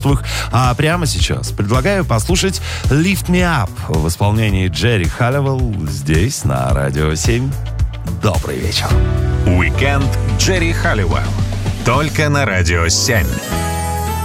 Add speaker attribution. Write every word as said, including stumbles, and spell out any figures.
Speaker 1: А прямо сейчас предлагаю послушать «Lift Me Up» в исполнении Джерри Халливелл здесь, на Радио семь. Добрый вечер.
Speaker 2: Уикенд Джерри Халливелл. Только на Радио семь.